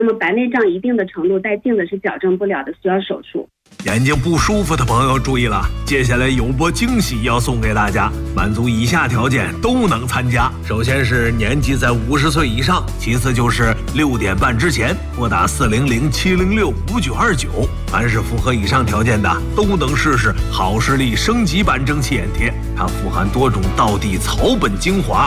那么白内障一定的程度带镜子是矫正不了的，需要手术。 眼睛不舒服的朋友注意了，接下来有波惊喜要送给大家，满足以下条件都能参加。首先是年纪在50岁以上，其次就是6点半之前拨打400-706-5929。凡是符合以上条件的，都能试试好视力升级版蒸汽眼贴，它富含多种道地草本精华，